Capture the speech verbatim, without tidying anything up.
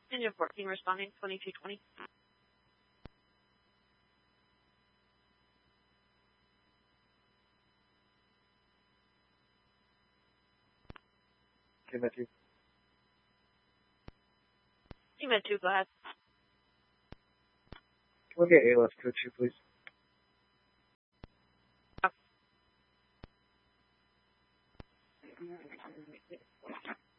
Engine fourteen responding, twenty-two twenty. Team two. Team two, go ahead. Can we get A L S code two, please?